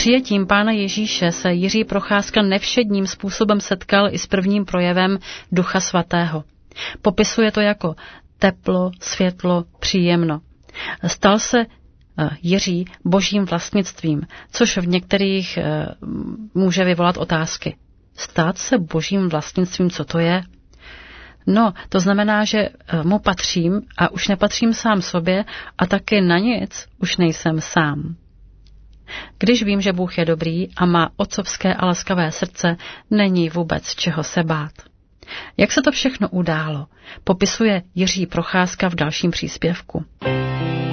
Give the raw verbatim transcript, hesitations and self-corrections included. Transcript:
přijetím Pána Ježíše se Jiří Procházka nevšedním způsobem setkal i s prvním projevem Ducha Svatého. Popisuje to jako teplo, světlo, příjemno. Stal se Jiří božím vlastnictvím, což v některých může vyvolat otázky. Stát se božím vlastnictvím, co to je? No, to znamená, že mu patřím a už nepatřím sám sobě a taky na nic už nejsem sám. Když vím, že Bůh je dobrý a má otcovské a laskavé srdce, není vůbec čeho se bát. Jak se to všechno událo, popisuje Jiří Procházka v dalším příspěvku.